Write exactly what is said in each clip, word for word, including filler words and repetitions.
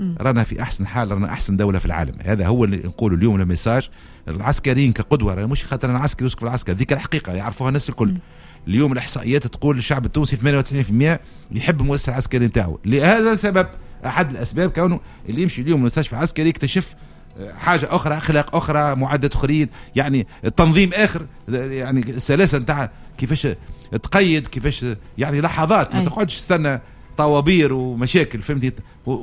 رانا في أحسن حال، رانا أحسن دولة في العالم. هذا هو اللي نقوله اليوم الميساج. العسكريين كقدوة، مش خاطر أنا عسكري وسك في العسكر، ذيك الحقيقة يعرفوها الناس الكل. م. اليوم الإحصائيات تقول الشعب التونسي ثمانية وتسعين بالمئة يحب المؤسسة العسكرية نتاعو. لهذا السبب أحد الأسباب كونه اللي يمشي اليوم المستشفى العسكري يكتشف حاجة أخرى، أخلاق أخرى، معدات أخرين، يعني التنظيم آخر، يعني السلاسة نتاع كيفاش تقيد، كيفاش يعني لحظات ما تقعدش تستنى طوابير ومشاكل، فهمتي؟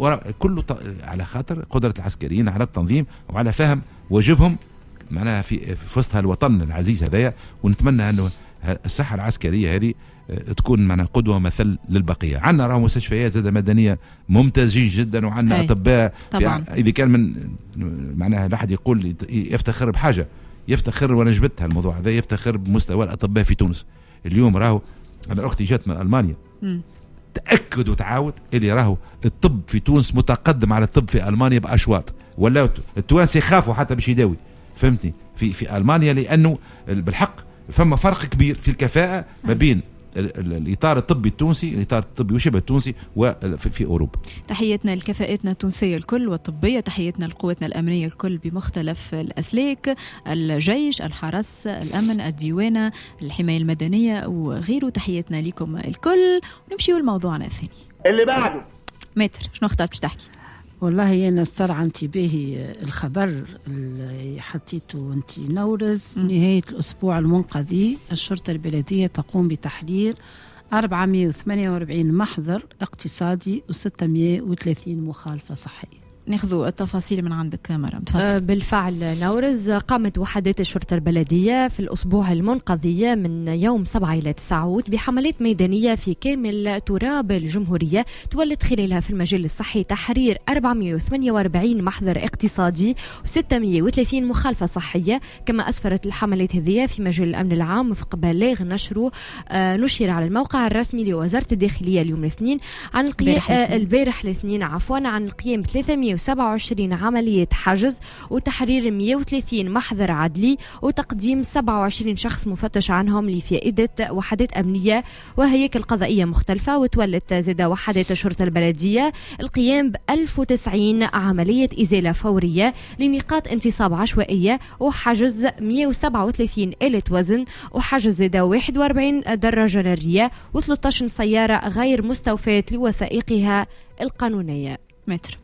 كله ط... على خاطر قدرة العسكريين على التنظيم وعلى فهم واجبهم معناها في في وسط الوطن العزيز هذايا. ونتمنى أنه الصحة العسكرية هذه تكون معنا قدوة ومثل للبقية. عندنا راهو مستشفيات زادة مدنية ممتازين جدا، وعندنا أطباء إذا كان من معناها لا حد يقول يفتخر بحاجة، يفتخر، وانا جبتها الموضوع هذا، يفتخر بمستوى الأطباء في تونس. اليوم راهو أنا أختي جات من ألمانيا م. تأكد وتعاود اللي راهو الطب في تونس متقدم على الطب في ألمانيا بأشواط، ولا التوانسي خافوا حتى باش يداوي، فهمتني؟ في في ألمانيا، لأنه بالحق فما فرق كبير في الكفاءة ما بين الإطار الطبي التونسي، الإطار الطبي وشبه التونسي وفي في أوروبا. تحياتنا لكفاءتنا التونسية الكل والطبية، تحياتنا لقوتنا الأمنية الكل بمختلف الأسلاك، الجيش، الحرس، الأمن، الديوانة، الحماية المدنية وغيره. تحياتنا لكم الكل. ونمشي لموضوعنا الثاني اللي بعده. متر شنو اخترت باش تحكي؟ والله أنا استرعى انتباهي الخبر اللي حطيته أنت نورز. م. نهاية الأسبوع المنقضي الشرطة البلدية تقوم بتحرير أربعمائة وثمانية وأربعين محضر اقتصادي وستمائة وثلاثين مخالفة صحية. ناخذ التفاصيل من عندك مرام، تفضل. بالفعل نورز، قامت وحدات الشرطة البلدية في الأسبوع المنقضي من يوم سبعة إلى تسعة بحملات ميدانية في كامل تراب الجمهورية، تولد خلالها في المجال الصحي تحرير أربعمائة وثمانية وأربعين محضر اقتصادي وستمائة وثلاثين مخالفة صحية. كما أسفرت الحملات هذه في مجال الأمن العام وفق بلاغ نشره آه نشر على الموقع الرسمي لوزارة الداخلية اليوم الاثنين عن القيام آه البارح الاثنين عفوا عن القيام بثلاثمائة وسبعة وعشرين عملية حجز وتحرير مائة وثلاثين محضر عدلي وتقديم سبعة وعشرين شخص مفتش عنهم لفائدة وحدات أمنية وهياكل قضائية مختلفة. وتولت زاد وحدات الشرطة البلدية القيام ب ألف وتسعين عملية إزالة فورية لنقاط انتصاب عشوائية وحجز مائة وسبعة وثلاثين آلة وزن وحجز زاد واحد وأربعين دراجة نارية وثلاثة عشر سيارة غير مستوفاة لوثائقها القانونية. متر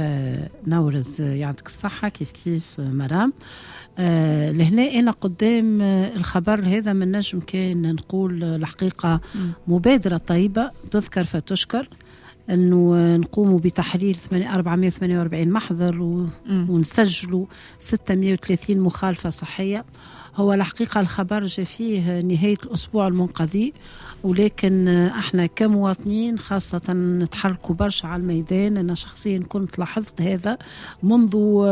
آه نورز يعطيك الصحة. كيف كيف مرام. آه لهنا أنا قدام آه الخبر هذا من نجم كان نقول الحقيقة مبادرة طيبة تذكر فتشكر، أنه نقوموا بتحرير أربعمائة وثمانية وأربعين محضر ونسجلوا ستمائة وثلاثين مخالفة صحية. هو الحقيقة الخبر جاء فيه نهاية الأسبوع المنقضي، ولكن احنا كمواطنين خاصة نتحركوا برشا على الميدان. أنا شخصيا كنت لاحظت هذا منذ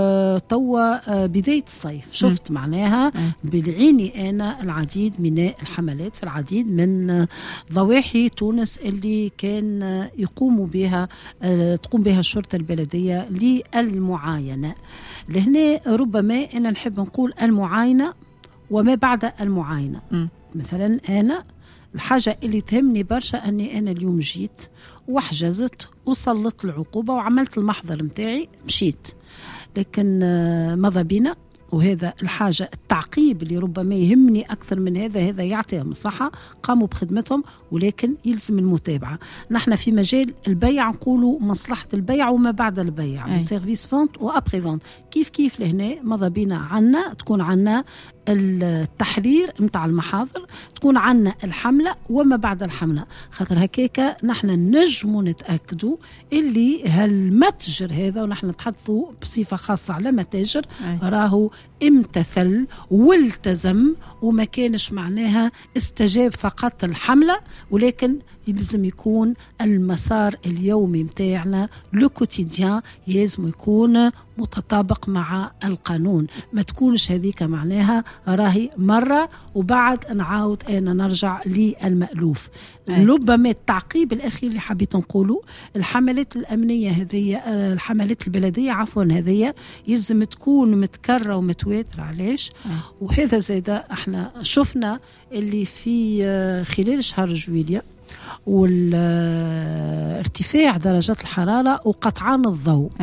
توا بداية الصيف، شفت معناها بالعيني أنا العديد من الحملات في العديد من ضواحي تونس اللي كان يقوموا بها تقوم بها الشرطة البلدية للمعاينة. لهنا ربما أنا نحب نقول المعاينة وما بعد المعاينة. م. مثلا أنا الحاجة اللي تهمني برشا أني أنا اليوم جيت وحجزت وصلت العقوبة وعملت المحضر متاعي مشيت، لكن ماذا بينا؟ وهذا الحاجة التعقيب اللي ربما يهمني أكثر من هذا، هذا يعطيهم الصحة قاموا بخدمتهم، ولكن يلزم المتابعة. نحن في مجال البيع نقولوا مصلحة البيع وما بعد البيع، سيرفيس فونت وأبري فونت. كيف كيف لهنا ماذا بينا عنا تكون عنا التحرير متاع المحاضر، تكون عنا الحملة وما بعد الحملة، خاطر هكاك نحن نجموا نتأكدوا اللي هالمتجر هذا، ونحن نتحدثوا بصفة خاصة على متاجر راهو امتثل والتزم وما كانش معناها استجاب فقط الحملة، ولكن يلزم يكون المسار اليومي متاعنا لو كوتيديان يلزم يكون متطابق مع القانون، ما تكونش هذيك معناها راهي مرة وبعد نعاود أنا نرجع للمألوف. ربما التعقيب الأخير اللي حبيت نقوله، الحملات الأمنية هذه الحملات البلدية عفوا هذه يلزم تكون متكررة ومتواترة. علاش؟ وهذا زاد احنا شفنا اللي في خلال شهر جويلية والارتفاع درجات الحرارة وقطعان الضوء